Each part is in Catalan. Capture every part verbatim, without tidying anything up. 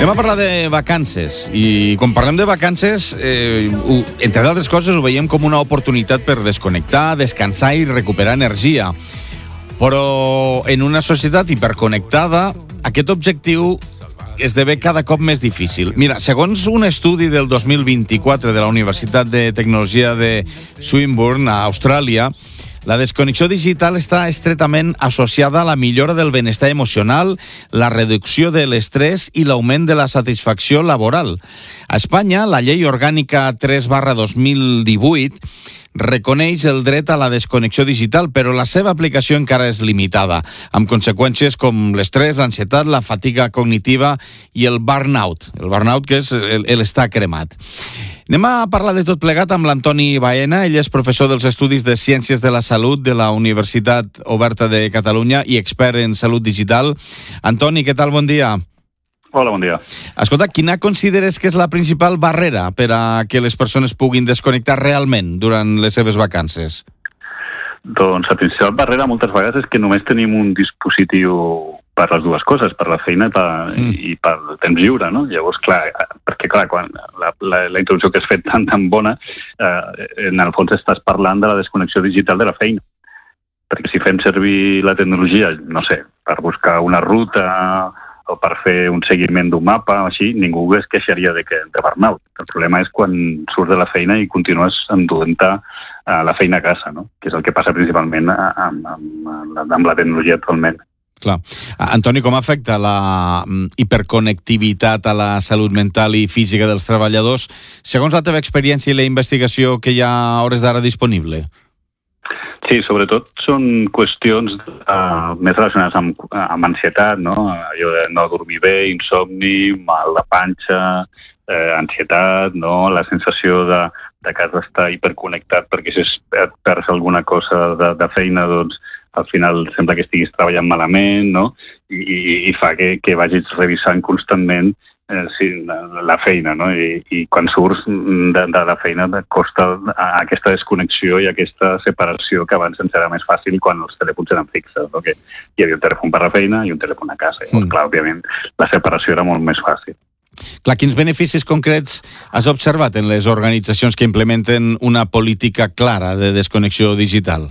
Anem a parlar de vacances i quan parlem de vacances, eh, ho, entre d'altres coses, ho veiem com una oportunitat per desconnectar, descansar i recuperar energia. Però en una societat hiperconnectada, aquest objectiu esdevé cada cop més difícil. Mira, segons un estudi del dos mil vint-i-quatre de la Universitat de Tecnologia de Swinburne, a Austràlia, la desconnexió digital està estretament associada a la millora del benestar emocional, la reducció de l'estrès i l'augment de la satisfacció laboral. A Espanya, la llei orgànica tres barra dos mil divuit reconeix el dret a la desconnexió digital, però la seva aplicació encara és limitada, amb conseqüències com l'estrès, l'ansietat, la fatiga cognitiva i el burnout. El burnout, que és l'estar cremat. Anem a parlar de tot plegat amb l'Antoni Baena. Ell és professor dels Estudis de Ciències de la Salut de la Universitat Oberta de Catalunya i expert en salut digital. Antoni, què tal? Bon dia. Hola, bon dia. Escolta, quina consideres que és la principal barrera per a que les persones puguin desconnectar realment durant les seves vacances? Doncs la principal barrera moltes vegades és que només tenim un dispositiu per les dues coses, per la feina i per, mm. i pel temps lliure, no? Llavors, clar, perquè clar, quan la, la, la introducció que has fet tan, tan bona, eh, en el fons estàs parlant de la desconnexió digital de la feina. Perquè si fem servir la tecnologia, no sé, per buscar una ruta o per fer un seguiment d'un mapa o així, ningú es queixaria de, que, de burnout. El problema és quan surts de la feina i continues enduent-te uh, la feina a casa, no? Que és el que passa principalment amb, amb, amb la tecnologia actualment. Clar. Antoni, com afecta la hiperconnectivitat a la salut mental i física dels treballadors, segons la teva experiència i la investigació que hi ha a hores d'ara disponible? Sí, sobretot són qüestions uh, més relacionades amb, amb ansietat, no? Allò de no dormir bé, insomni, mal de panxa, eh, ansietat, no? La sensació de, de que has d'estar hiperconnectat perquè si et perds alguna cosa de, de feina, doncs al final sembla que estiguis treballant malament, no? I, i, i fa que, que vagis revisant constantment Eh, sí, la feina, no? I, i quan surts de, de la feina et costa aquesta desconnexió i aquesta separació que abans ens era més fàcil quan els telèfons eren fixes, no? Que hi havia un telèfon per la feina i un telèfon a casa. Llavors, mm. clar, òbviament, la separació era molt més fàcil. Clar, quins beneficis concrets has observat en les organitzacions que implementen una política clara de desconnexió digital?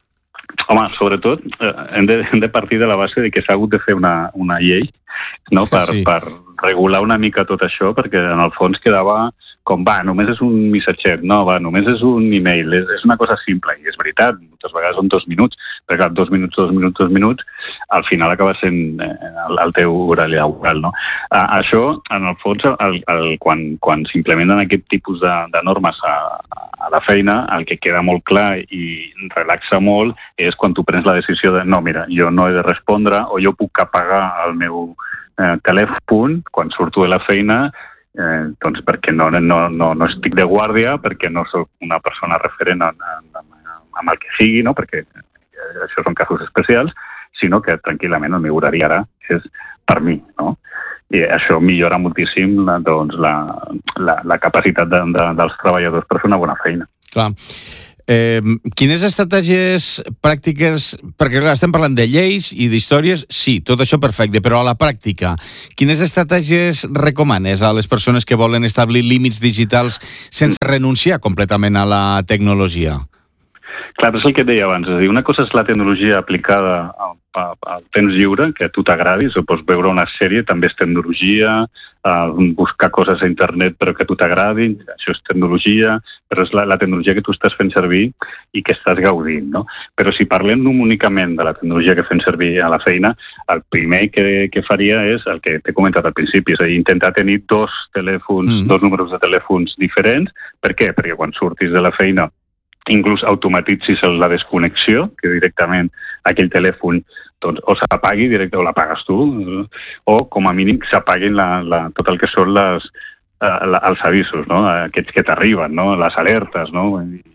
Home, sobretot, eh, hem, de, hem de partir de la base de que s'ha hagut de fer una, una llei, no? per, sí. per regular una mica tot això, perquè en el fons quedava com, va, només és un missatget, no, va, només és un email, és, és una cosa simple, i és veritat, moltes vegades són dos minuts, però clar, dos minuts, dos minuts, dos minuts, al final acaba sent eh, el, el teu horari laboral, no? Uh, això, en el fons, el, el, quan, quan s'implementen aquest tipus de, de normes a, a la feina, el que queda molt clar i relaxa molt és quan tu prens la decisió de, no, mira, jo no he de respondre, o jo puc apagar el meu eh, telèfon quan surto de la feina, eh, doncs perquè no, no, no, no estic de guàrdia, perquè no sóc una persona referent en, en, en el que sigui, no? Perquè això són casos especials, sinó que tranquil·lament el meu horari ara és per mi, no? I això millora moltíssim doncs, la, la, la capacitat de, de, dels treballadors per fer una bona feina. Clar. Eh, quines estratègies pràctiques, perquè clar, estem parlant de lleis i d'històries, sí, tot això perfecte, però a la pràctica, quines estratègies recomanes a les persones que volen establir límits digitals sense renunciar completament a la tecnologia? Clar, és el que et deia abans, és a dir, una cosa és la tecnologia aplicada al, al temps lliure, que a tu t'agradi, o pots veure una sèrie, també és tecnologia, uh, buscar coses a internet però que a tu t'agradi, això és tecnologia, però és la, la tecnologia que tu estàs fent servir i que estàs gaudint, no? Però si parlem únicament de la tecnologia que fem servir a la feina, el primer que, que faria és el que t'he comentat al principi, és a dir, intentar tenir dos telèfons, mm. dos números de telèfons diferents. Per què? Perquè quan surtis de la feina inclús automatitzis la desconnexió, que directament aquell telèfon doncs, o s'apagui directe o l'apagues tu, o com a mínim s'apaguin la, la, tot el que són les, uh, la, els avisos, no? Aquests que t'arriben, no? Les alertes, no?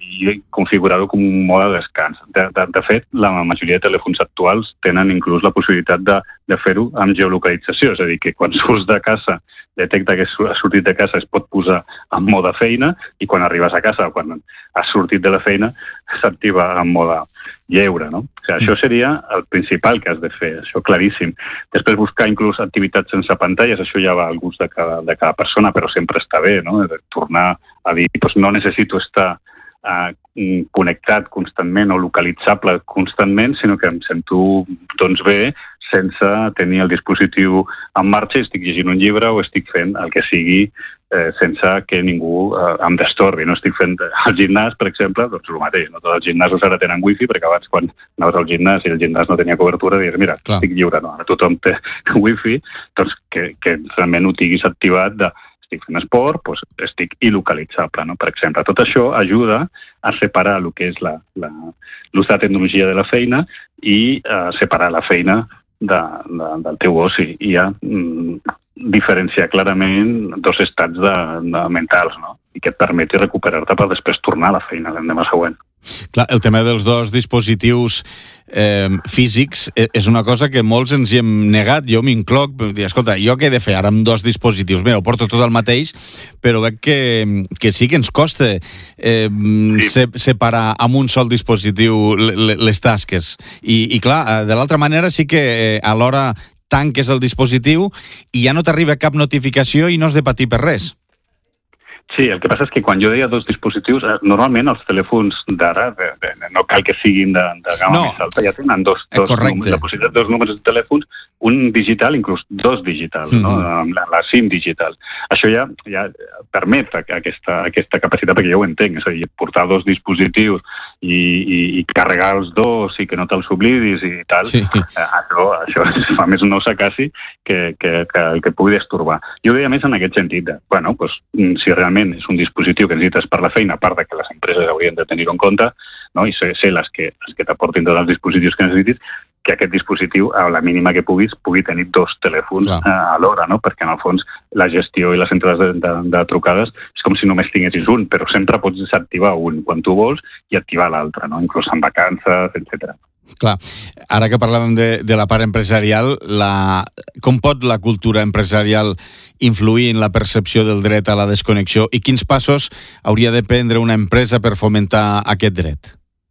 i configurar-ho com un mode de descans. De, de, de fet, la majoria de telèfons actuals tenen inclús la possibilitat de, de fer-ho amb geolocalització, és a dir, que quan surts de casa, detecta que has sortit de casa, es pot posar en mode feina, i quan arribes a casa, quan has sortit de la feina, s'activa en mode lleure, no? O sigui, això seria el principal que has de fer, això claríssim. Després buscar inclús activitats sense pantalles, això ja va al gust de cada, de cada persona, però sempre està bé, no? Tornar a dir, doncs no necessito estar uh, connectat constantment o localitzable constantment, sinó que em sento doncs, bé sense tenir el dispositiu en marxa, estic llegint un llibre o estic fent el que sigui eh, sense que ningú eh, em destorbi. No estic fent el gimnàs, per exemple, doncs el mateix. No tots els gimnasos ara tenen wifi, perquè abans quan anaves al gimnàs i el gimnàs no tenia cobertura, dius, mira, Clar. estic lliure. No, ara tothom té wifi, doncs que, que realment ho tinguis activat de estic fent esport, doncs estic il·localitzable, no? Per exemple, tot això ajuda a separar el que és la, la, l'ús de la tecnologia de la feina i a separar la feina de, de, del teu oci i a mm, diferenciar clarament dos estats de, de mentals, no? I que et permeti recuperar-te per després tornar a la feina l'endemà següent. Clar, el tema dels dos dispositius eh, físics és una cosa que molts ens hi hem negat, jo m'incloc, dir, escolta, jo què he de fer ara amb dos dispositius? Bé, ho porto tot el mateix, però veig que, que sí que ens costa eh, sí. se, separar amb un sol dispositiu les tasques. I, i clar, de l'altra manera sí que eh, alhora tanques el dispositiu i ja no t'arriba cap notificació i no has de patir per res. Sí, el que passa és que quan jo deia dos dispositius, normalment els telèfons d'ara, de, de, no cal que siguin de, de gamma no. més alta, ja tenen dos, dos números, la possibilitat de dos números de telèfons, un digital, inclús dos digitals, mm-hmm. no? Amb la, la SIM digital. Això ja, ja permet aquesta, aquesta capacitat, perquè jo ho entenc, és a dir, portar dos dispositius i, i, i carregar els dos i que no te'ls oblidis i tal, sí. eh, això, això fa més nosa quasi que, que, que el que pugui destorbar. Jo ho deia més en aquest sentit, de, bueno, doncs, si realment és un dispositiu que necessites per la feina, a part de que les empreses haurien de tenir-ho en compte, no? I ser, ser les que, les que t'aportin tots els dispositius que necessitis, que aquest dispositiu, a la mínima que puguis, pugui tenir dos telèfons eh, alhora, no? Perquè en el fons la gestió i les entrades de, de, de trucades és com si només tinguessis un, però sempre pots desactivar un quan tu vols i activar l'altre, no? Inclús en vacances, etcètera. Clar, ara que parlàvem de, de la part empresarial, la, com pot la cultura empresarial influir en la percepció del dret a la desconnexió i quins passos hauria de prendre una empresa per fomentar aquest dret?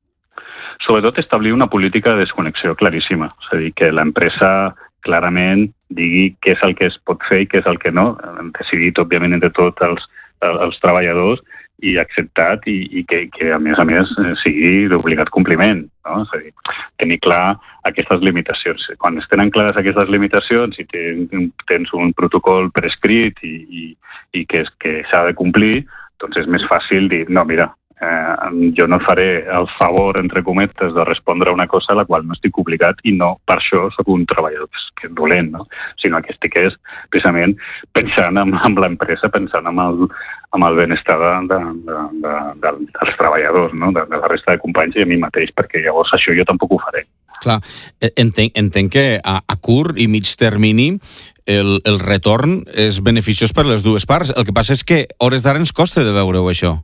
Sobretot establir una política de desconnexió claríssima, és a dir, que l'empresa clarament digui què és el que es pot fer i què és el que no, decidit, òbviament, entre tots els, els treballadors i acceptat i, i que, que, a més a més, sigui d'obligat compliment, no? És a dir, tenir clar aquestes limitacions. Quan es tenen clares aquestes limitacions i tens un protocol per escrit i, i, i que, que s'ha de complir, doncs és més fàcil dir, no, mira, eh, jo no faré el favor, entre cometes, de respondre a una cosa a la qual no estic obligat i no per això soc un treballador que és dolent, no? Sinó que estic és, precisament pensant en, en l'empresa, pensant en el, en el benestar de, de, de, de, de, dels treballadors, no? de, de la resta de companys i a mi mateix, perquè llavors això jo tampoc ho faré. Clar, entenc, entenc que a, a curt i mig termini el, el retorn és beneficiós per les dues parts. El que passa és que hores d'ara ens costa de veure-ho, això.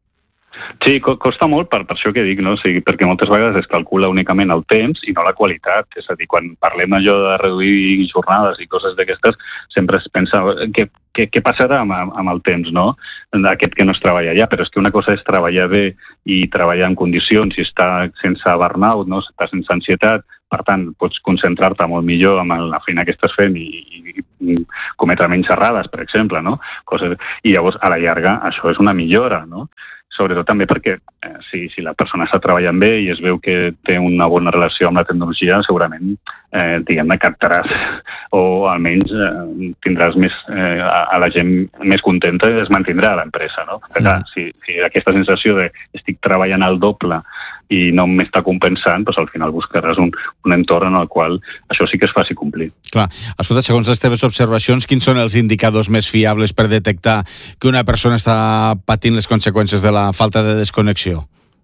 Sí, costa molt per, per això que dic, no? O sigui, perquè moltes vegades es calcula únicament el temps i no la qualitat. És a dir, quan parlem allò de reduir jornades i coses d'aquestes, sempre es pensa què, què, què passarà amb, amb el temps, no? Aquest que no es treballa allà, però és que una cosa és treballar bé i treballar en condicions i estar sense burnout, no? Estar sense ansietat, per tant, pots concentrar-te molt millor amb la feina que estàs fent i, i, i cometre menys errades, per exemple, no? Coses... I llavors, a la llarga, això és una millora, no? Sobretot també perquè eh, si, si la persona està treballant bé i es veu que té una bona relació amb la tecnologia, segurament eh, diguem-ne captaràs o almenys eh, tindràs més, eh, a, a la gent més contenta i es mantindrà a l'empresa, no? Perquè, clar, si, si aquesta sensació de estic treballant al doble i no m'està compensant, doncs al final buscaràs un, un entorn en el qual això sí que es faci complir. Clar. Escolta, segons les teves observacions, quins són els indicadors més fiables per detectar que una persona està patint les conseqüències de la falta de desconnexió?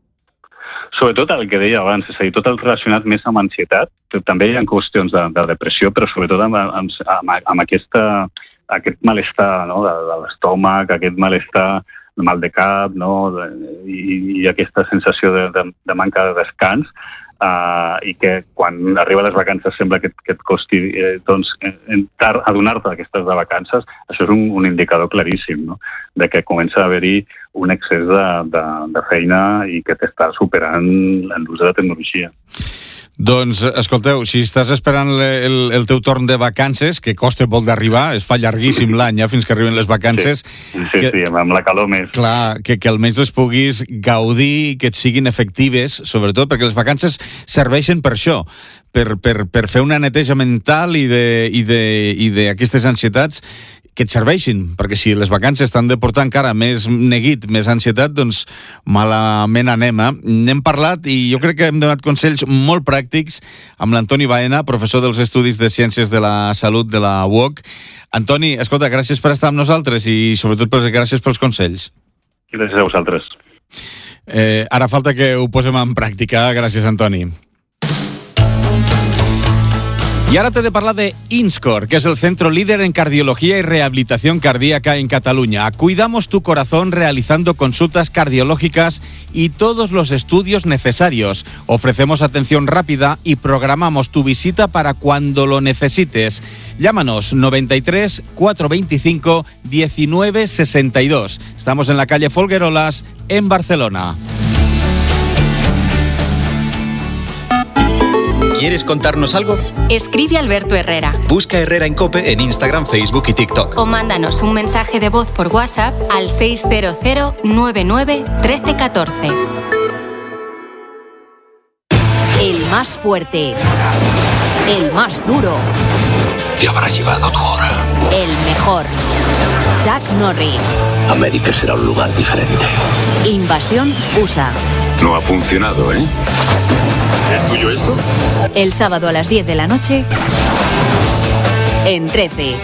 Sobretot el que deia abans, és a dir, tot el relacionat més amb ansietat, també hi ha qüestions de, de depressió, però sobretot amb, amb, amb, amb aquesta, aquest malestar, no? de, de l'estómac, aquest malestar mal de cap, no? I, i aquesta sensació de, de, de manca de descans, uh, i que quan arriba les vacances sembla que, que et costi eh, doncs, entrar, adonar-te d'aquestes de vacances, això és un, un indicador claríssim, no? De que comença a haver-hi un excés de, de, de feina i que t'està superant en l'ús de la tecnologia. Doncs, escolteu, si estàs esperant el, el teu torn de vacances, que costa molt d'arribar, es fa llarguíssim l'any, ja, fins que arriben les vacances... Sí, sí, que, sí, amb la calor més. Clar, que, que almenys les puguis gaudir, que et siguin efectives, sobretot perquè les vacances serveixen per això, per, per, per fer una neteja mental i d'aquestes ansietats que et serveixin, perquè si les vacances t'han de portar encara més neguit, més ansietat, doncs malament anem. Eh? N'hem parlat i jo crec que hem donat consells molt pràctics amb l'Antoni Baena, professor dels Estudis de Ciències de la Salut de la U O C. Antoni, escolta, gràcies per estar amb nosaltres i sobretot gràcies pels consells. Gràcies a vosaltres. Eh, ara falta que ho posem en pràctica. Gràcies, Antoni. Y ahora te he de hablar de INSCOR, que es el centro líder en cardiología y rehabilitación cardíaca en Cataluña. Cuidamos tu corazón realizando consultas cardiológicas y todos los estudios necesarios. Ofrecemos atención rápida y programamos tu visita para cuando lo necesites. Llámanos noventa y tres, cuatrocientos veinticinco, diecinueve sesenta y dos. Estamos en la calle Folguerolas, en Barcelona. ¿Quieres contarnos algo? Escribe a Alberto Herrera. Busca Herrera en COPE en Instagram, Facebook y TikTok. O mándanos un mensaje de voz por WhatsApp al seis cero cero, nueve nueve, uno tres uno cuatro. El más fuerte. El más duro. Te habrá llegado tu hora. El mejor. Chuck Norris. América será un lugar diferente. Invasión U S A. No ha funcionado, ¿eh? ¿Es tuyo esto? El sábado a las diez de la noche en trece.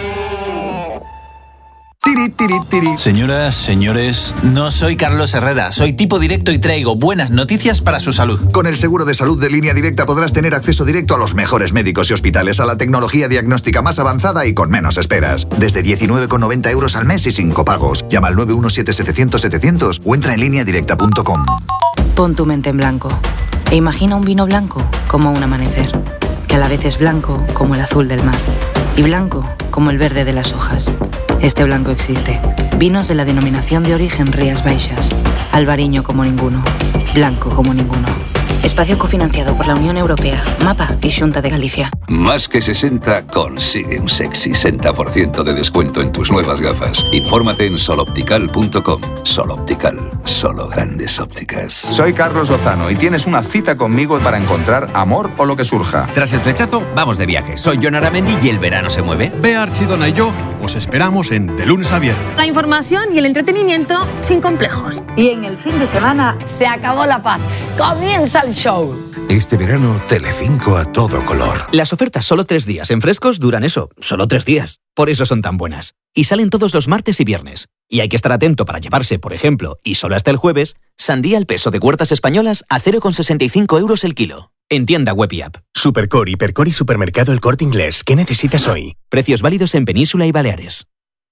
Tiri, tiri, tiri. Señoras, señores, no soy Carlos Herrera, soy tipo directo y traigo buenas noticias para su salud. Con el seguro de salud de Línea Directa podrás tener acceso directo a los mejores médicos y hospitales, a la tecnología diagnóstica más avanzada y con menos esperas. Desde diecinueve con noventa euros al mes y sin copagos. Llama al nueve uno siete, setecientos, setecientos o entra en línea directa punto com. Pon tu mente en blanco e imagina un vino blanco como un amanecer, que a la vez es blanco como el azul del mar y blanco como el verde de las hojas. Este blanco existe. Vinos de la denominación de origen Rías Baixas. Albariño como ninguno. Blanco como ninguno. Espacio cofinanciado por la Unión Europea, MAPA y Xunta de Galicia. Más que sesenta consigue un sexy sesenta por ciento de descuento en tus nuevas gafas. Infórmate en sol optical punto com. Sol Optical, solo grandes ópticas. Soy Carlos Lozano y tienes una cita conmigo para encontrar amor o lo que surja. Tras el flechazo, vamos de viaje. Soy Jon Aramendi y el verano se mueve. Bea Archidona y yo os esperamos en De Lunes a Viernes. La información y el entretenimiento sin complejos. Y en el fin de semana se acabó la paz. Comienza el show. Este verano, Telecinco a todo color. Las ofertas solo tres días en Frescos duran eso, solo tres días. Por eso son tan buenas. Y salen todos los martes y viernes. Y hay que estar atento para llevarse, por ejemplo, y solo hasta el jueves, sandía al peso de Huertas Españolas a cero coma sesenta y cinco euros el kilo. En tienda web y app. Supercor, Hipercor y Supermercado El Corte Inglés. ¿Qué necesitas hoy? Precios válidos en Península y Baleares.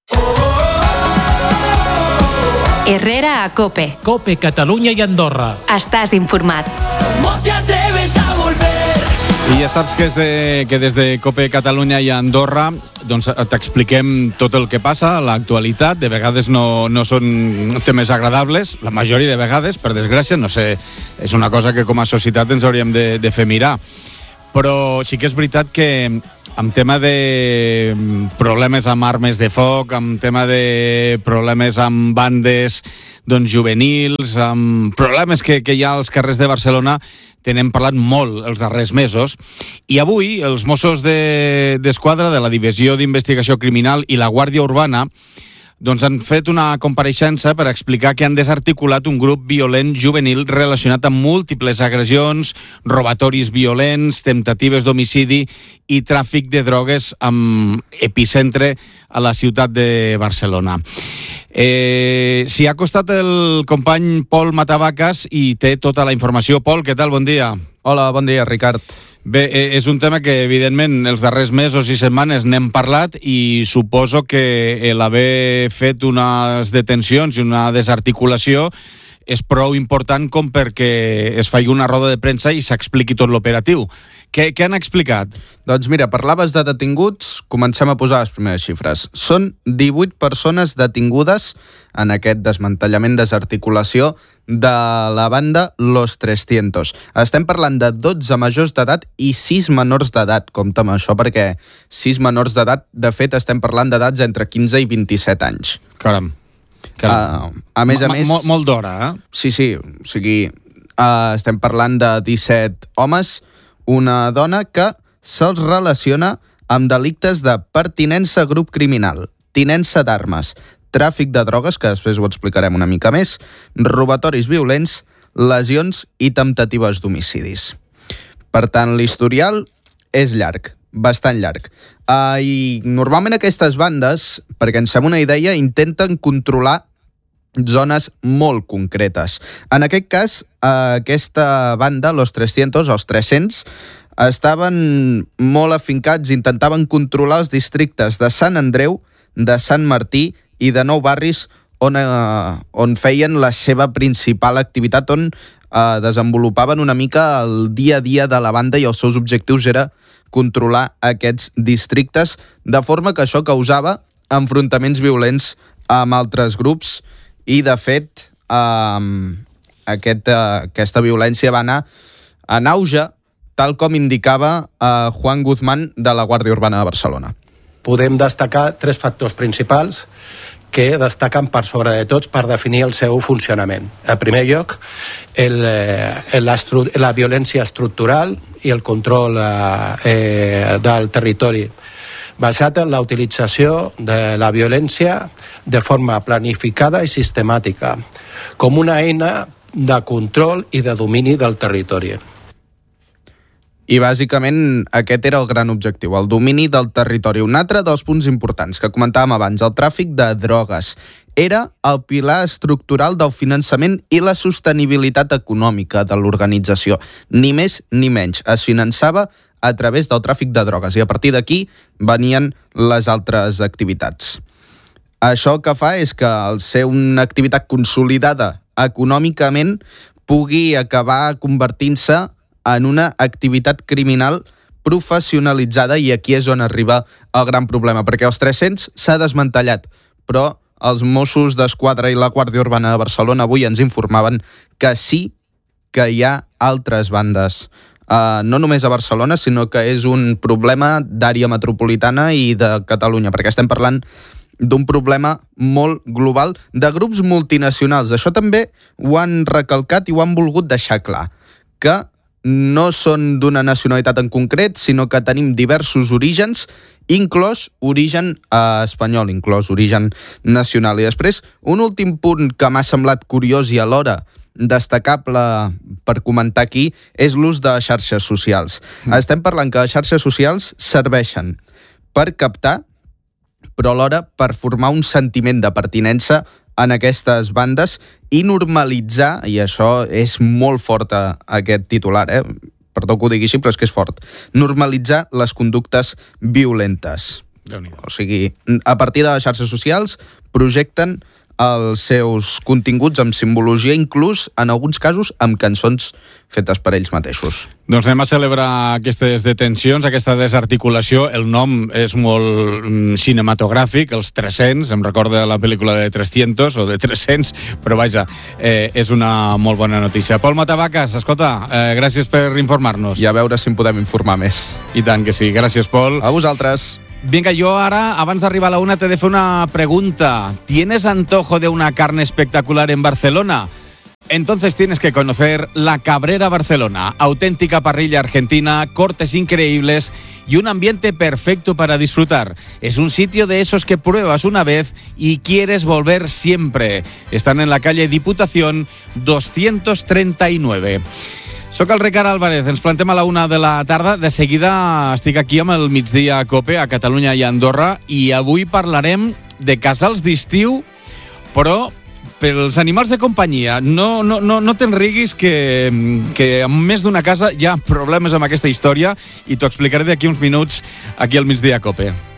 Herrera a COPE. COPE, Catalunya i Andorra. Estàs informat. No te atreves a volver. I ja saps que, és de, que des de COPE Catalunya i Andorra doncs t'expliquem tot el que passa, l'actualitat. De vegades no, no són temes agradables, la majoria de vegades, per desgràcia, no sé, és una cosa que com a societat ens hauríem de, de fer mirar. Però sí que és veritat que amb tema de problemes amb armes de foc, amb tema de problemes amb bandes doncs, juvenils, amb problemes que, que hi ha als carrers de Barcelona, n'hem parlat molt els darrers mesos. I avui els Mossos de, d'Esquadra de la Divisió d'Investigació Criminal i la Guàrdia Urbana doncs han fet una compareixença per explicar que han desarticulat un grup violent juvenil relacionat amb múltiples agressions, robatoris violents, temptatives d'homicidi i tràfic de drogues amb epicentre a la ciutat de Barcelona. Eh, S'hi ha acostat el company Pol Matavacas i té tota la informació. Pol, què tal? Bon dia. Hola, bon dia, Ricard. Bé, és un tema que, evidentment, els darrers mesos i setmanes n'hem parlat i suposo que l'haver fet unes detencions i una desarticulació és prou important com perquè es faci una roda de premsa i s'expliqui tot l'operatiu. Què, què han explicat? Doncs mira, parlaves de detinguts, comencem a posar les primeres xifres. Són divuit persones detingudes en aquest desmantellament, desarticulació de la banda Los trescientos. Estem parlant de dotze majors d'edat i sis menors d'edat. Compte amb això, perquè sis menors d'edat, de fet, estem parlant d'edats entre quinze i vint-i-set anys. Caram. Uh, a més a més... Molt, molt d'hora, eh? Sí, sí, o sigui, uh, estem parlant de disset homes, una dona que se'ls relaciona amb delictes de pertinença a grup criminal, tinença d'armes, tràfic de drogues, que després ho explicarem una mica més, robatoris violents, lesions i temptatives d'homicidis. Per tant, l'historial és llarg, bastant llarg. Uh, I normalment aquestes bandes, perquè ens fem una idea, intenten controlar zones molt concretes. En aquest cas, uh, aquesta banda, Los trescientos, els tres-cents, estaven molt afincats, intentaven controlar els districtes de Sant Andreu, de Sant Martí i de Nou Barris, on, uh, on feien la seva principal activitat, on uh, desenvolupaven una mica el dia a dia de la banda i els seus objectius era controlar aquests districtes, de forma que això causava enfrontaments violents amb altres grups i, de fet, eh, aquest, eh, aquesta violència va anar en auge, tal com indicava eh, Juan Guzmán de la Guàrdia Urbana de Barcelona. Podem destacar tres factors principals que destaquen per sobre de tots per definir el seu funcionament. En primer lloc, el, el, la, la violència estructural i el control eh, del territori, basat en la utilització de la violència de forma planificada i sistemàtica, com una eina de control i de domini del territori. I bàsicament aquest era el gran objectiu, el domini del territori. Un altre dels punts importants que comentàvem abans, el tràfic de drogues. Era el pilar estructural del finançament i la sostenibilitat econòmica de l'organització. Ni més ni menys. Es finançava a través del tràfic de drogues i a partir d'aquí venien les altres activitats. Això que fa és que al ser una activitat consolidada econòmicament pugui acabar convertint-se en una activitat criminal professionalitzada, i aquí és on arriba el gran problema, perquè els tres-cents s'ha desmantellat, però els Mossos d'Esquadra i la Guàrdia Urbana de Barcelona avui ens informaven que sí que hi ha altres bandes, uh, no només a Barcelona, sinó que és un problema d'àrea metropolitana i de Catalunya, perquè estem parlant d'un problema molt global de grups multinacionals. Això també ho han recalcat i ho han volgut deixar clar, que no són d'una nacionalitat en concret, sinó que tenim diversos orígens, inclòs origen eh, espanyol, inclòs origen nacional. I després, un últim punt que m'ha semblat curiós i alhora destacable per comentar aquí és l'ús de xarxes socials. Mm. Estem parlant que les xarxes socials serveixen per captar, però alhora per formar un sentiment de pertinença en aquestes bandes i normalitzar, i això és molt fort aquest titular, eh? Perdó que ho digui així, però és que és fort, normalitzar les conductes violentes. O sigui, a partir de les xarxes socials projecten els seus continguts amb simbologia, inclús, en alguns casos, amb cançons fetes per ells mateixos. Doncs anem a celebrar aquestes detencions, aquesta desarticulació. El nom és molt cinematogràfic, els tres-cents, em recorda la pel·lícula de trescientos o de tres-cents, però vaja, eh, és una molt bona notícia. Pol Matavacas, escolta, eh, gràcies per informar-nos. I a veure si en podem informar més. I tant que sí. Gràcies, Pol. A vosaltres. Venga, yo ahora, abans d'arribar a la una, te de fer una pregunta. ¿Tienes antojo de una carne espectacular en Barcelona? Entonces tienes que conocer La Cabrera Barcelona, auténtica parrilla argentina, cortes increíbles y un ambiente perfecto para disfrutar. Es un sitio de esos que pruebas una vez y quieres volver siempre. Están en la calle Diputación doscientos treinta y nueve. Soc el Ricard Álvarez, ens plantem a la una de la tarda. De seguida estic aquí amb el Migdia Cope a Catalunya i a Andorra i avui parlarem de casals d'estiu Però pels animals de companyia, no, no, no, no te'n riguis que, que en més d'una casa hi ha problemes amb aquesta història i t'ho explicaré d'aquí uns minuts aquí al Migdia Cope.